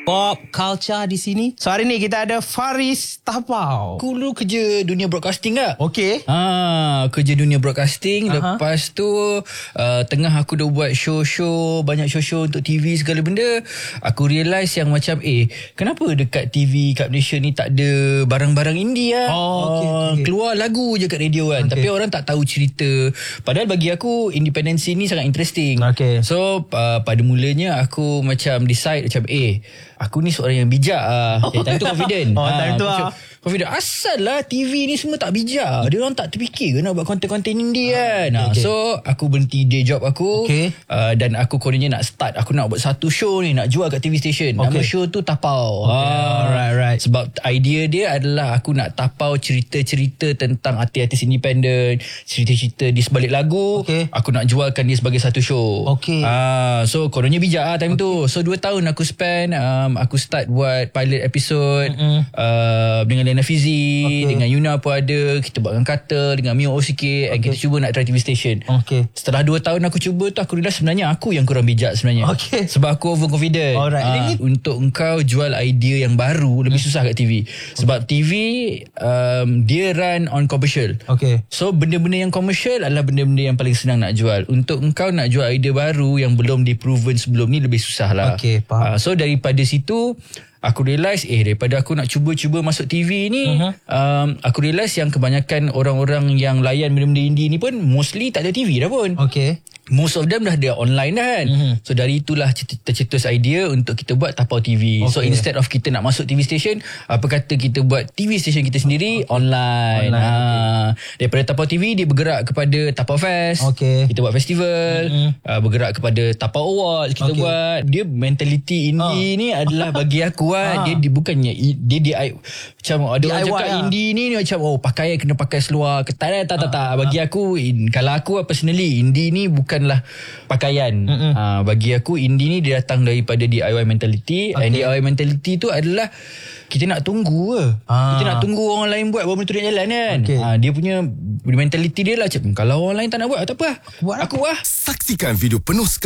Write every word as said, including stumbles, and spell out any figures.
Pop culture di sini. So hari ni kita ada Faris Tapau. Aku dulu kerja dunia broadcasting tak? Okey. Ah, kerja dunia broadcasting. Aha. Lepas tu uh, tengah aku dah buat show-show, banyak show-show untuk T V segala benda. Aku realise yang macam eh, kenapa dekat T V kat Malaysia ni tak ada barang-barang indie lah. Oh, okey, Ah, okey. Keluar lagu je kat radio kan. Okey. Tapi orang tak tahu cerita. Padahal bagi aku independensi ni sangat interesting. Okey. So uh, pada mulanya aku macam decide macam eh, aku ni seorang yang bijak ah. Eh, time tu confident. Oh, time tu aku ah. macam, confident. Asal lah T V ni semua tak bijak. Dia orang tak terfikir ke nak buat konten-konten indie kan. okay, Nah, okay. so aku berhenti day job aku. Okay. Uh, dan aku kononnya nak start. Aku nak buat satu show ni, nak jual kat T V station. Nama Okay. show tu Tapau. Okay. Ah, Alright, right. Sebab idea dia adalah aku nak tapau cerita-cerita tentang artis-artis independen, cerita-cerita di sebalik lagu. Okay. Aku nak jualkan dia sebagai satu show. Okay. Ah, so kononnya bijak lah time okay. tu. So dua tahun aku spend. Um, aku start buat pilot episode Mm-mm. uh, dengan Lena Fizi, Okay. dengan Yuna pun ada. Kita buat dengan Carter, dengan Mio O C K, and Okay. kita cuba nak try T V station. Okey. Setelah dua tahun aku cuba tu, aku realise sebenarnya aku yang kurang bijak sebenarnya. Okay. Sebab aku overconfident. Alright. Ah, Ini- untuk engkau jual idea yang baru lebih susah kat T V. Sebab T V um, dia run on commercial. Okey. So benda-benda yang commercial adalah benda-benda yang paling senang nak jual. Untuk engkau nak jual idea baru yang belum di-proven sebelum ni lebih susah lah. Okey, faham. Ah, so daripada situ aku realise eh daripada aku nak cuba-cuba masuk T V ni, Uh-huh. um, aku realise yang kebanyakan orang-orang yang layan benda-benda indie ni pun mostly tak ada T V dah pun. Okey. Most of them dah ada online dah kan. Mhm. So dari itulah tercetus idea untuk kita buat Tapau T V. So Okay. instead of kita nak masuk T V station, apa kata kita buat T V station kita sendiri online. Online, ha. Daripada Tapau T V dia bergerak kepada Tapau Fest. Okay. Kita buat festival. Mhm. uh, Bergerak kepada Tapau Awards kita Okay. buat. Dia mentality indie Ah. ni adalah bagi aku Ah. kan. Dia, dia bukannya dia dia macam ada D I Y orang cakap lah. indie ni, ni macam oh pakaian kena pakai seluar ketat. Tak tak tak. Bagi aku in, kalau aku personally indie ni bukanlah pakaian. Mm-mm. Ha, bagi aku indie ni dia datang daripada D I Y mentality. Okay. And D I Y mentality tu adalah kita nak tunggu ke. Ah. Kita nak tunggu orang lain buat baru benda tu nak jalan kan. Okay. Ha, dia punya mentality dia lah macam kalau orang lain tak nak buat tak apa. Buat aku lah. Saksikan video penuh